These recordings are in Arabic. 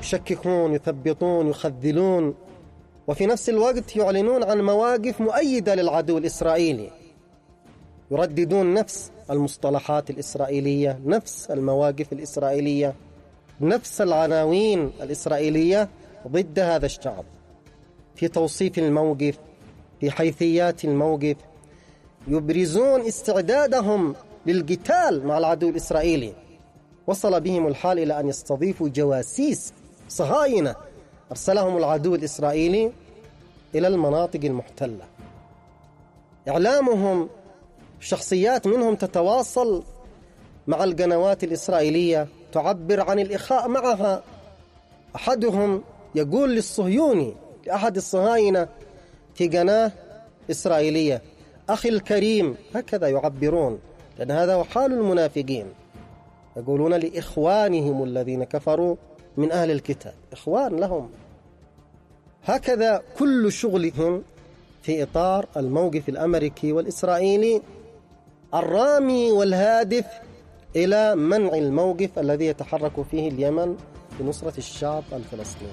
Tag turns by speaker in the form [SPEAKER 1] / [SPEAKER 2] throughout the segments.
[SPEAKER 1] يشككون، يثبطون، يخذلون، وفي نفس الوقت يعلنون عن مواقف مؤيدة للعدو الإسرائيلي، يرددون نفس المصطلحات الإسرائيلية، نفس المواقف الإسرائيلية، نفس العناوين الإسرائيلية ضد هذا الشعب في توصيف الموقف، في حيثيات الموقف. يبرزون استعدادهم للقتال مع العدو الإسرائيلي. وصل بهم الحال إلى أن يستضيفوا جواسيس صهاينة أرسلهم العدو الإسرائيلي إلى المناطق المحتلة. إعلامهم، شخصيات منهم تتواصل مع القنوات الإسرائيلية تعبر عن الإخاء معها. أحدهم يقول للصهيوني، لأحد الصهاينة في قناة إسرائيلية: أخي الكريم، هكذا يعبرون، لأن هذا هو حال المنافقين. يقولون لإخوانهم الذين كفروا من أهل الكتاب، إخوان لهم. هكذا كل شغلهم في إطار الموقف الأمريكي والإسرائيلي الرامي والهادف إلى منع الموقف الذي يتحرك فيه اليمن لنصرة الشعب الفلسطيني.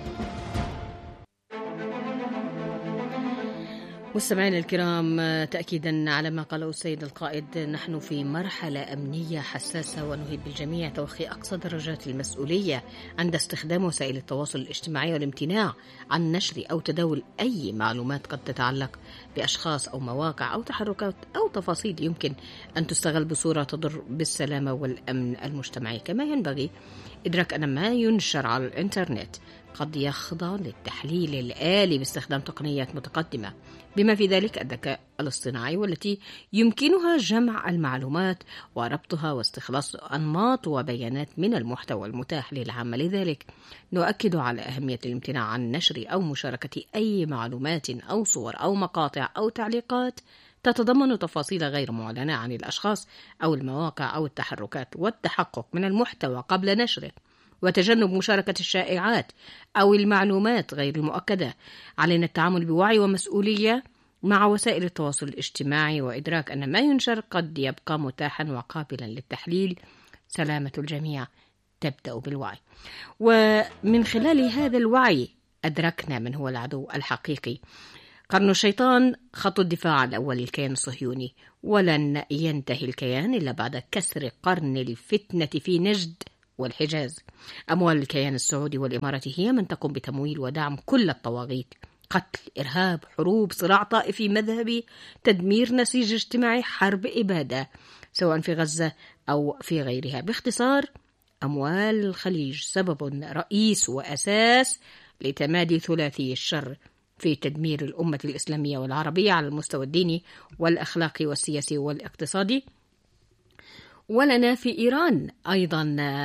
[SPEAKER 2] مستمعينا الكرام، تأكيدا على ما قاله السيد القائد، نحن في مرحلة أمنية حساسة، ونهيب بالجميع توخي أقصى درجات المسؤولية عند استخدام وسائل التواصل الاجتماعي والامتناع عن نشر أو تداول أي معلومات قد تتعلق بأشخاص أو مواقع أو تحركات أو تفاصيل يمكن أن تستغل بصورة تضر بالسلامة والأمن المجتمعي. كما ينبغي إدراك أن ما ينشر على الإنترنت قد يخضع للتحليل الآلي باستخدام تقنيات متقدمة، بما في ذلك الذكاء الاصطناعي، والتي يمكنها جمع المعلومات وربطها واستخلاص أنماط وبيانات من المحتوى المتاح للعامة. لذلك نؤكد على أهمية الامتناع عن نشر أو مشاركة أي معلومات أو صور أو مقاطع أو تعليقات تتضمن تفاصيل غير معلنة عن الأشخاص أو المواقع أو التحركات، والتحقق من المحتوى قبل نشره، وتجنب مشاركة الشائعات أو المعلومات غير المؤكدة. علينا التعامل بوعي ومسؤولية مع وسائل التواصل الاجتماعي، وإدراك أن ما ينشر قد يبقى متاحا وقابلا للتحليل. سلامة الجميع تبدأ بالوعي، ومن خلال هذا الوعي أدركنا من هو العدو الحقيقي. قرن الشيطان خط الدفاع الأول للكيان الصهيوني، ولن ينتهي الكيان إلا بعد كسر قرن الفتنة في نجد والحجاز. أموال الكيان السعودي والإماراتي هي من تقوم بتمويل ودعم كل الطواغيت: قتل، إرهاب، حروب، صراع طائفي، مذهبي، تدمير نسيج اجتماعي، حرب، إبادة، سواء في غزة أو في غيرها. باختصار، أموال الخليج سبب رئيس وأساس لتمادي ثلاثي الشر في تدمير الأمة الإسلامية والعربية على المستوى الديني والأخلاقي والسياسي والاقتصادي. ولنا في إيران أيضا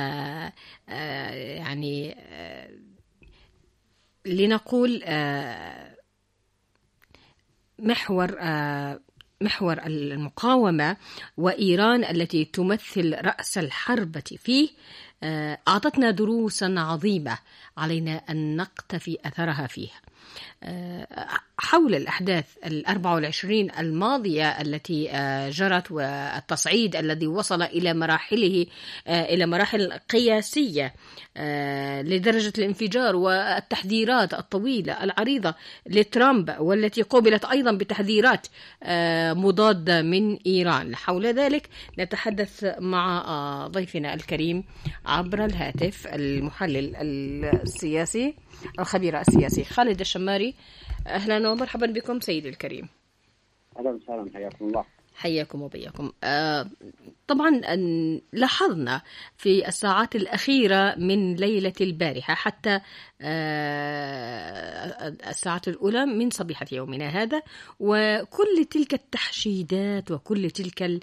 [SPEAKER 2] لنقول محور المقاومة، وإيران التي تمثل رأس الحربة فيه أعطتنا دروسا عظيمة علينا أن نقتفي أثرها فيها. حول الأحداث 24 الماضية التي جرت، والتصعيد الذي وصل إلى مراحل قياسية لدرجة الانفجار، والتحذيرات الطويلة العريضة لترامب، والتي قوبلت أيضا بتحذيرات مضادة من إيران. حول ذلك نتحدث مع ضيفنا الكريم عبر الهاتف المحلل السياسي الخبير السياسي خالد الشماري. أهلا ومرحبا بكم سيدي الكريم.
[SPEAKER 3] أهلا وسهلا، حياكم الله.
[SPEAKER 2] حياكم وبياكم. طبعا لاحظنا في الساعات الأخيرة من ليلة البارحة حتى الساعات الأولى من صبيحة يومنا هذا، وكل تلك التحشيدات وكل تلك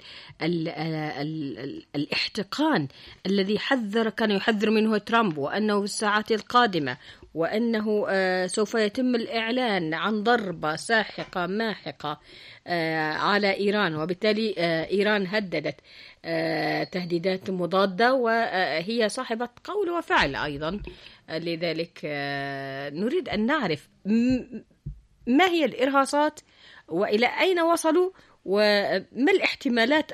[SPEAKER 2] الاحتقان الذي كان يحذر منه ترامب، وأنه في الساعات القادمة وأنه سوف يتم الإعلان عن ضربة ساحقة ماحقة على إيران، وبالتالي إيران هددت تهديدات مضادة، وهي صاحبة قول وفعل أيضا. لذلك نريد أن نعرف ما هي الإرهاصات وإلى أين وصلوا، وما الاحتمالات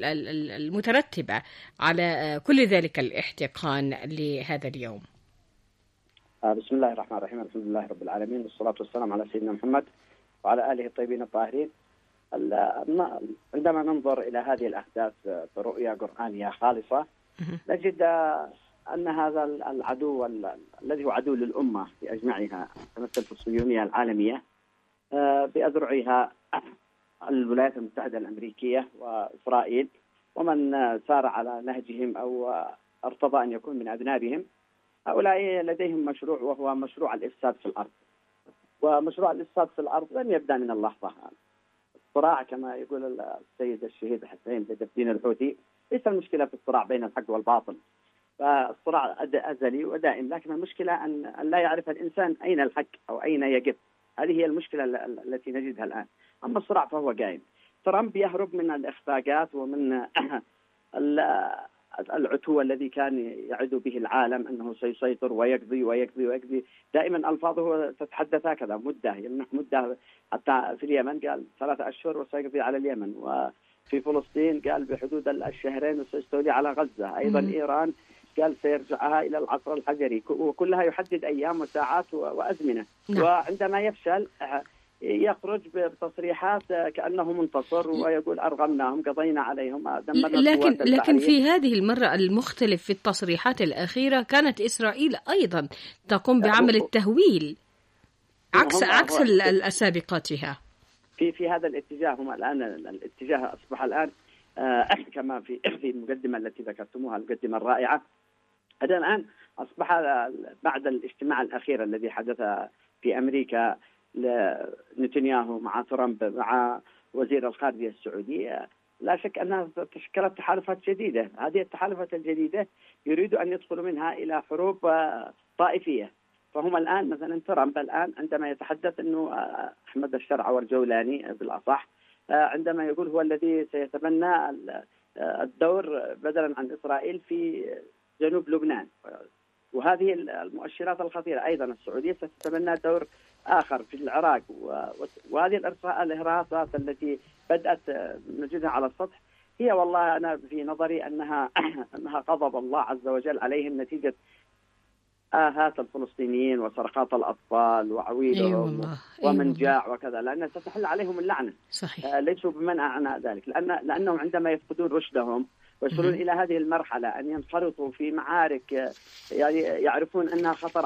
[SPEAKER 2] المترتبة على كل ذلك الاحتقان لهذا اليوم.
[SPEAKER 3] بسم الله الرحمن الرحيم. الحمد لله رب العالمين، والصلاة والسلام على سيدنا محمد وعلى آله الطيبين الطاهرين. عندما ننظر إلى هذه الأحداث برؤية قرآنية خالصة نجد أن هذا العدو الذي هو عدو للأمة بأجمعها، تمثل في الصهيونية العالمية بأذرعها الولايات المتحدة الأمريكية وإسرائيل، ومن سار على نهجهم أو ارتضى أن يكون من أذنابهم. هؤلاء لديهم مشروع، وهو مشروع الإفساد في الأرض. ومشروع الإفساد في الأرض لم يبدأ من اللحظة. الصراع كما يقول السيد الشهيد حسين بدر الدين الحوثي، ليس المشكلة في الصراع بين الحق والباطل، فالصراع أزلي ودائم، لكن المشكلة أن لا يعرف الإنسان أين الحق أو أين يقف. هذه هي المشكلة التي نجدها الآن. أما الصراع فهو قائم. ترامب يهرب من الإخفاقات ومن العتو الذي كان يعد به العالم أنه سيسيطر ويقضي ويقضي ويقضي. دائما ألفاظه تتحدث هكذا، مدة يمنح مدة. حتى في اليمن قال 3 أشهر وسيقضي على اليمن، وفي فلسطين قال بحدود الشهرين وسيستولي على غزة. أيضا إيران قال سيرجعها إلى العصر الحجري، وكلها يحدد أيام وساعات وأزمنة. وعندما يفشل يخرج بتصريحات كأنه منتصر ويقول أرغمناهم، قضينا عليهم،
[SPEAKER 2] لكن في هذه المرة المختلف في التصريحات الأخيرة كانت إسرائيل أيضا تقوم بعمل التهويل عكس السابقاتها. في
[SPEAKER 3] هذا الاتجاه هم الآن الاتجاه أصبح الآن كما في المقدمة التي ذكرتموها، المقدمة الرائعة. هذا الآن أصبح بعد الاجتماع الأخير الذي حدث في أمريكا نتنياهو مع ترامب مع وزير الخارجية السعودي، لا شك أنها تشكلت تحالفات جديدة. هذه التحالفات الجديدة يريدوا أن يدخلوا منها إلى حروب طائفية. فهم الآن مثلا ترامب الآن عندما يتحدث أنه أحمد الشرع والجولاني بالأصح، عندما يقول هو الذي سيتبنى الدور بدلا عن إسرائيل في جنوب لبنان، وهذه المؤشرات الخطيرة. أيضا السعودية ستتبنى دور آخر في العراق، وهذه الإرهاصات التي بدأت نجدها على السطح هي والله أنا في نظري أنها غضب الله عز وجل عليهم نتيجة آهات الفلسطينيين وسرقات الأطفال وعويلهم ومن جاع وكذا، لأنها ستحل عليهم اللعنة.
[SPEAKER 2] صحيح.
[SPEAKER 3] ليسوا بمنع عن ذلك، لأنهم عندما يفقدون رشدهم ويصلون إلى هذه المرحلة أن ينخرطوا في معارك يعني يعرفون أنها خطر